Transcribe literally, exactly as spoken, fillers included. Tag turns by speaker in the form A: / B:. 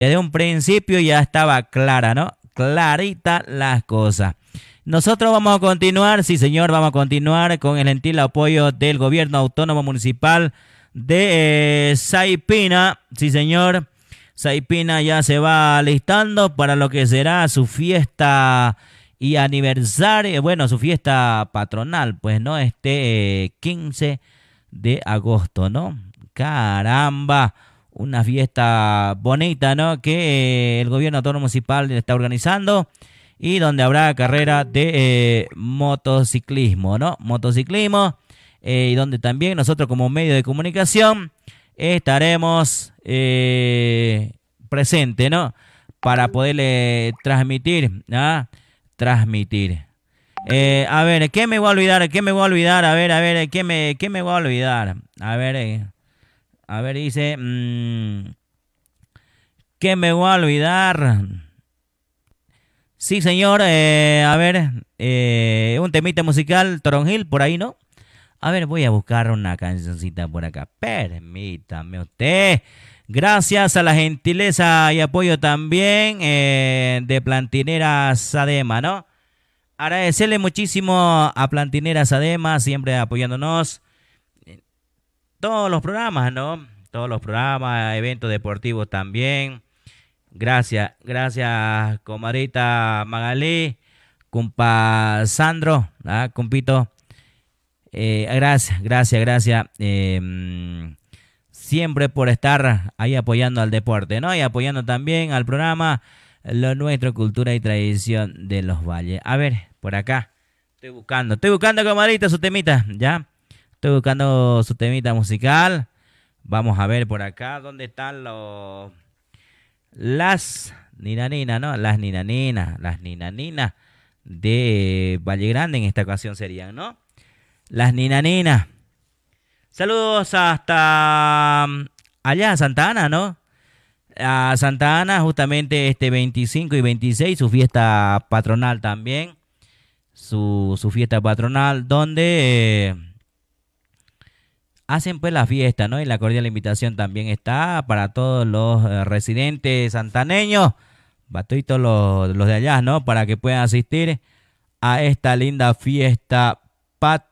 A: Desde un principio ya estaba clara, ¿no? Clarita las cosas. Nosotros vamos a continuar, sí señor, vamos a continuar con el gentil apoyo del gobierno autónomo municipal de eh, Saipina, sí señor. Saipina ya se va alistando para lo que será su fiesta y aniversario, bueno, su fiesta patronal, pues, ¿no? Este eh, quince de agosto, ¿no? Caramba, una fiesta bonita, ¿no? Que eh, el gobierno autónomo municipal está organizando y donde habrá carrera de eh, motociclismo, ¿no? Motociclismo, eh, y donde también nosotros como medio de comunicación estaremos eh, presentes, ¿no? Para poderle transmitir, ¿ah? Transmitir. Eh, a ver, ¿qué me voy a olvidar? ¿Qué me voy a olvidar? A ver, a ver, ¿qué me, qué me voy a olvidar? A ver, eh, a ver, dice, mmm, ¿qué me voy a olvidar? Sí, señor, eh, a ver, eh, un temita musical, Toronjil, por ahí, ¿no? A ver, voy a buscar una cancioncita por acá. Permítame usted. Gracias a la gentileza y apoyo también eh, de Plantinera Sadema, ¿no? Agradecerle muchísimo a Plantinera Sadema, siempre apoyándonos en todos los programas, ¿no? Todos los programas, eventos deportivos también. Gracias, gracias, comadrita Magalí, compa Sandro, ¿ah? Compito. Eh, gracias, gracias, gracias. Eh, siempre por estar ahí apoyando al deporte, ¿no? Y apoyando también al programa Lo Nuestro, Cultura y Tradición de los Valles. A ver, por acá. Estoy buscando, estoy buscando, comadrita, su temita, ¿ya? Estoy buscando su temita musical. Vamos a ver por acá dónde están los... Las ninaninas, ¿no? Las ninaninas, las ninaninas de Valle Grande en esta ocasión serían, ¿no? Las ninaninas. Saludos hasta um, allá a Santa Ana, ¿no? A Santa Ana, justamente este veinticinco y veintiséis, su fiesta patronal también. Su, su fiesta patronal, donde eh, hacen pues la fiesta, ¿no? Y la cordial invitación también está para todos los eh, residentes santaneños, batuitos los, los de allá, ¿no? Para que puedan asistir a esta linda fiesta patronal